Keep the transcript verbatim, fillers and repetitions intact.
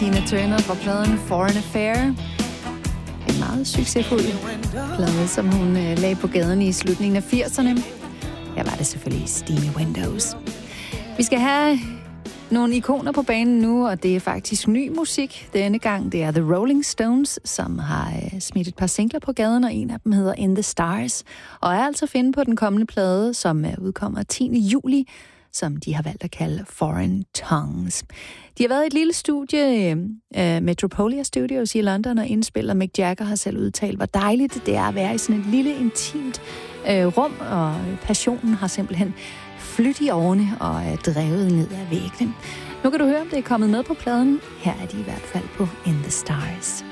Tina Turner fra pladen Foreign Affair. En meget succesfuld plade, som hun øh, lagde på gaden i slutningen af firserne. Her var det selvfølgelig Steamy Windows. Vi skal have nogle ikoner på banen nu, og det er faktisk ny musik denne gang. Det er The Rolling Stones, som har øh, smidt et par singler på gaden, og en af dem hedder In the Stars, og er altså at finde på den kommende plade, som øh, udkommer tiende juli, som de har valgt at kalde Foreign Tongues. De har været i et lille studie, øh, Metropolia Studios i London, og indspiller. Mick Jagger har selv udtalt, hvor dejligt det er at være i sådan et lille, intimt øh, rum, og passionen har simpelthen flyttet i årene og er drevet ned ad væggene. Nu kan du høre, om det er kommet med på pladen. Her er de i hvert fald på In the Stars.